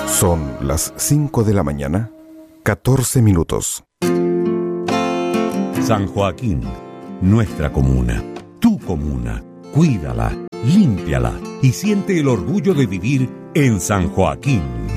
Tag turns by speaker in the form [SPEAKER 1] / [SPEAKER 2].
[SPEAKER 1] Son las 5 de la mañana, 14 minutos.
[SPEAKER 2] San Joaquín, nuestra comuna, tu comuna. Cuídala, límpiala y siente el orgullo de vivir en San Joaquín.